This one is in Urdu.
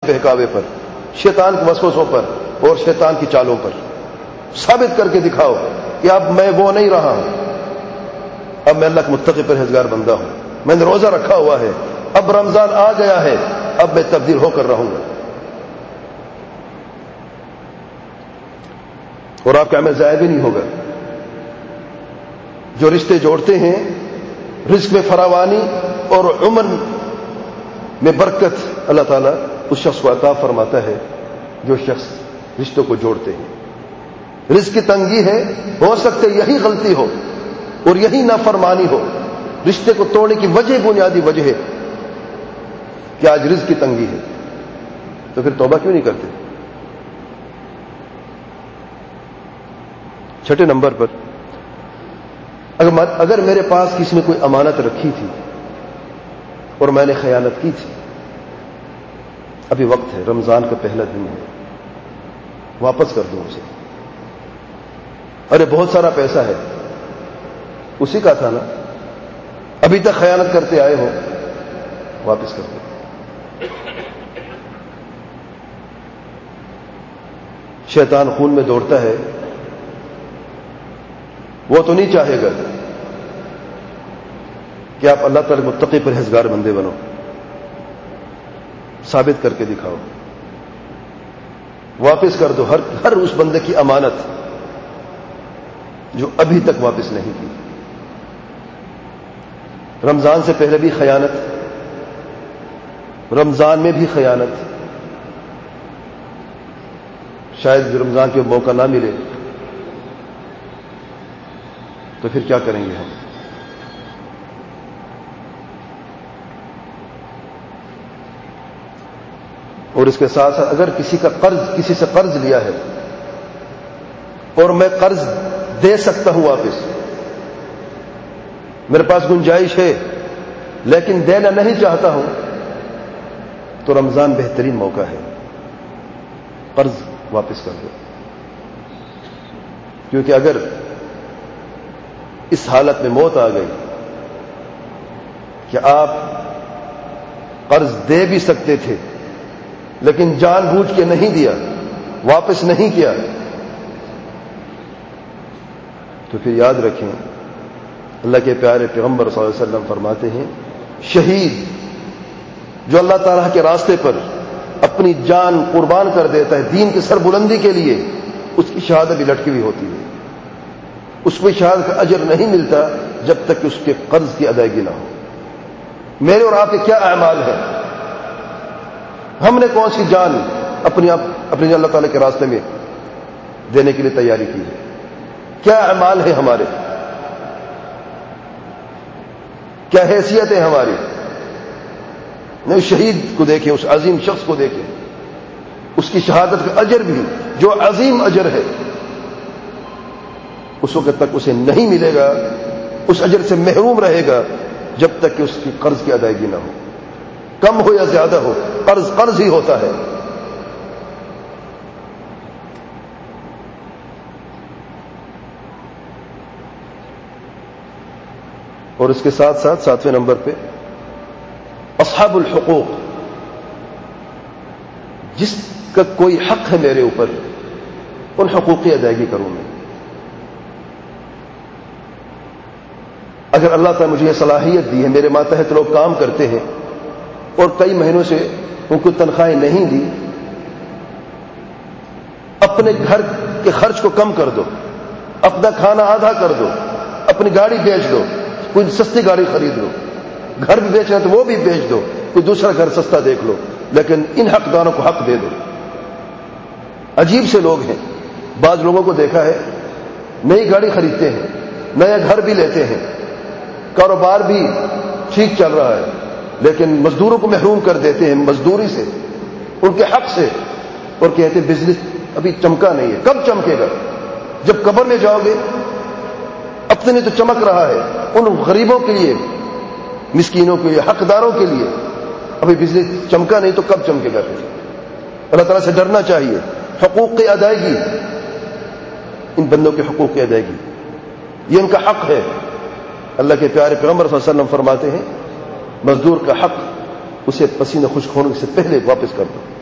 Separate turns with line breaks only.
بہکاوے پر، شیطان کے وسوسوں پر اور شیطان کی چالوں پر. ثابت کر کے دکھاؤ کہ اب میں وہ نہیں رہا ہوں، اب میں اللہ کا متقی پرہیزگار بندہ ہوں، میں نے روزہ رکھا ہوا ہے، اب رمضان آ گیا ہے، اب میں تبدیل ہو کر رہوں گا. اور آپ کا عمل ضائع بھی نہیں ہوگا. جو رشتے جوڑتے ہیں، رزق میں فراوانی اور عمر میں برکت اللہ تعالیٰ اس شخص کو عطا فرماتا ہے جو شخص رشتوں کو جوڑتے ہیں. رزق کی تنگی ہے، ہو سکتے یہی غلطی ہو اور یہی نافرمانی ہو. رشتے کو توڑنے کی وجہ، بنیادی وجہ ہے کہ آج رزق کی تنگی ہے، تو پھر توبہ کیوں نہیں کرتے؟ چھٹے نمبر پر، اگر میرے پاس کسی نے کوئی امانت رکھی تھی اور میں نے خیانت کی تھی، ابھی وقت ہے، رمضان کا پہلا دن ہے، واپس کر دوں اسے. ارے بہت سارا پیسہ ہے، اسی کا تھا نا، ابھی تک خیانت کرتے آئے ہو، واپس کر دو. شیطان خون میں دوڑتا ہے، وہ تو نہیں چاہے گا کہ آپ اللہ تعالی متقی پرہیزگار بندے بنو. ثابت کر کے دکھاؤ، واپس کر دو ہر اس بندے کی امانت جو ابھی تک واپس نہیں کی. رمضان سے پہلے بھی خیانت، رمضان میں بھی خیانت، شاید رمضان کے موقع نہ ملے تو پھر کیا کریں گے ہم؟ اور اس کے ساتھ ساتھ اگر کسی سے قرض لیا ہے اور میں قرض دے سکتا ہوں واپس، میرے پاس گنجائش ہے لیکن دینا نہیں چاہتا ہوں، تو رمضان بہترین موقع ہے، قرض واپس کر دو. کیونکہ اگر اس حالت میں موت آ گئی کہ آپ قرض دے بھی سکتے تھے لیکن جان بوجھ کے نہیں دیا، واپس نہیں کیا، تو پھر یاد رکھیں اللہ کے پیارے پیغمبر صلی اللہ علیہ وسلم فرماتے ہیں، شہید جو اللہ تعالیٰ کے راستے پر اپنی جان قربان کر دیتا ہے دین کی سربلندی کے لیے، اس کی شہادت بھی لٹکی ہوئی ہوتی ہے. اس کو شہادت کا اجر نہیں ملتا جب تک کہ اس کے قرض کی ادائیگی نہ ہو. میرے اور آپ کے کیا اعمال ہیں؟ ہم نے کون سی جان اپنی اللہ تعالیٰ کے راستے میں دینے کے لیے تیاری کی ہے؟ کیا اعمال ہیں ہمارے؟ کیا حیثیت ہے ہماری؟ نہیں، شہید کو دیکھیں، اس عظیم شخص کو دیکھیں، اس کی شہادت کا اجر بھی جو عظیم اجر ہے اس وقت تک اسے نہیں ملے گا، اس اجر سے محروم رہے گا جب تک کہ اس کی قرض کی ادائیگی نہ ہو. کم ہو یا زیادہ ہو، قرض ہی ہوتا ہے. اور اس کے ساتھ ساتھ 7ویں نمبر پہ اصحاب الحقوق، جس کا کوئی حق ہے میرے اوپر، ان حقوق کی ادائیگی کروں میں. اگر اللہ تعالیٰ مجھے یہ صلاحیت دی ہے، میرے ماتحت لوگ کام کرتے ہیں اور کئی مہینوں سے ان کو تنخواہیں نہیں دی، اپنے گھر کے خرچ کو کم کر دو، اپنا کھانا آدھا کر دو، اپنی گاڑی بیچ دو، کوئی سستی گاڑی خرید لو، گھر بھی بیچنا تو وہ بھی بیچ دو، کوئی دوسرا گھر سستا دیکھ لو، لیکن ان حقداروں کو حق دے دو. عجیب سے لوگ ہیں، بعض لوگوں کو دیکھا ہے نئی گاڑی خریدتے ہیں، نیا گھر بھی لیتے ہیں، کاروبار بھی ٹھیک چل رہا ہے، لیکن مزدوروں کو محروم کر دیتے ہیں مزدوری سے، ان کے حق سے، اور کہتے ہیں بزنس ابھی چمکا نہیں ہے. کب چمکے گا؟ جب قبر میں جاؤ گے. اپنے لیے تو چمک رہا ہے، ان غریبوں کے لیے، مسکینوں کے لیے، حقداروں کے لیے ابھی بزنس چمکا نہیں تو کب چمکے گا؟ پھر اللہ تعالیٰ سے ڈرنا چاہیے. حقوق کی ادائیگی، ان بندوں کے حقوق کی ادائیگی، یہ ان کا حق ہے. اللہ کے پیارے پیغمبر صلی اللہ علیہ وسلم فرماتے ہیں، مزدور کا حق اسے پسینہ خشک ہونے سے پہلے واپس کر دو.